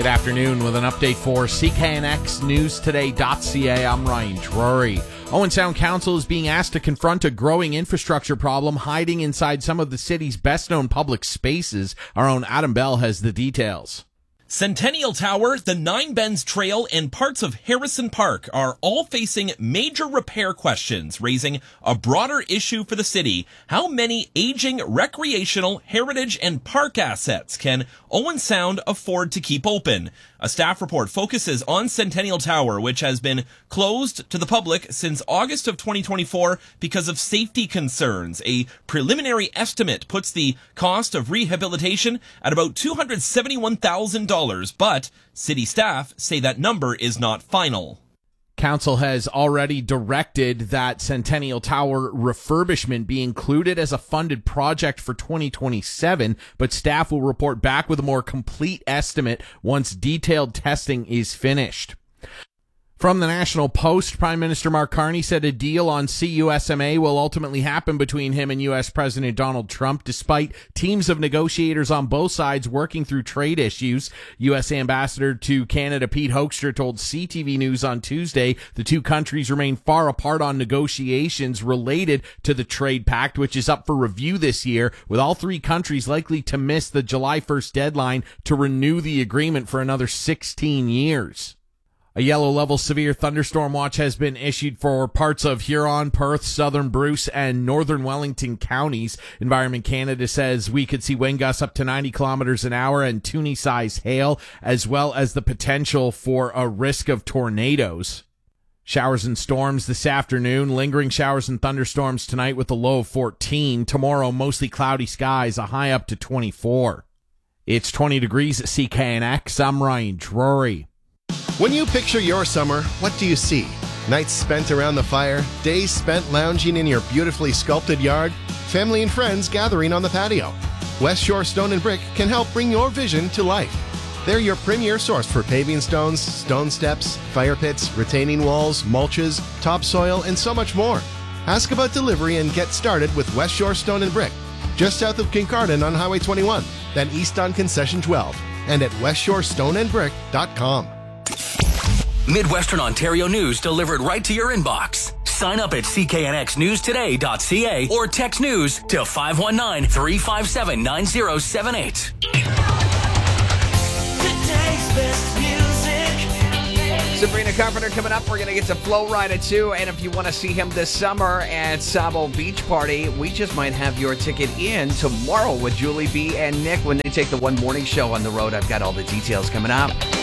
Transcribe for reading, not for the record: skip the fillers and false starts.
Good afternoon with an update for CKNXNewsToday.ca. I'm Ryan Drury. Owen Sound Council is being asked to confront a growing infrastructure problem hiding inside some of the city's best-known public spaces. Our own Adam Bell has the details. Centennial Tower, the Nine Bends Trail, and parts of Harrison Park are all facing major repair questions, raising a broader issue for the city. How many aging recreational, heritage, and park assets can Owen Sound afford to keep open? A staff report focuses on Centennial Tower, which has been closed to the public since August of 2024 because of safety concerns. A preliminary estimate puts the cost of rehabilitation at about $271,000, but city staff say that number is not final. Council has already directed that Centennial Tower refurbishment be included as a funded project for 2027, but staff will report back with a more complete estimate once detailed testing is finished. From the National Post, Prime Minister Mark Carney said a deal on CUSMA will ultimately happen between him and U.S. President Donald Trump, despite teams of negotiators on both sides working through trade issues. U.S. Ambassador to Canada Pete Hoekstra told CTV News on Tuesday the two countries remain far apart on negotiations related to the trade pact, which is up for review this year, with all three countries likely to miss the July 1st deadline to renew the agreement for another 16 years. A yellow-level severe thunderstorm watch has been issued for parts of Huron, Perth, southern Bruce, and northern Wellington counties. Environment Canada says we could see wind gusts up to 90 kilometers an hour and Toonie-sized hail, as well as the potential for a risk of tornadoes. Showers and storms this afternoon. Lingering showers and thunderstorms tonight with a low of 14. Tomorrow, mostly cloudy skies, a high up to 24. It's 20 degrees at CKNX. I'm Ryan Drury. When you picture your summer, what do you see? Nights spent around the fire, days spent lounging in your beautifully sculpted yard, family and friends gathering on the patio. West Shore Stone and Brick can help bring your vision to life. They're your premier source for paving stones, stone steps, fire pits, retaining walls, mulches, topsoil, and so much more. Ask about delivery and get started with West Shore Stone and Brick, just south of Kincardine on Highway 21, then east on Concession 12, and at westshorestoneandbrick.com. Midwestern Ontario news delivered right to your inbox. Sign up at cknxnewstoday.ca or text news to 519-357-9078. Sabrina Carpenter coming up. We're going to get to Flow Rida too. And if you want to see him this summer at Sabo Beach Party, we just might have your ticket in tomorrow with Julie B and Nick when they take the One Morning Show on the road. I've got all the details coming up.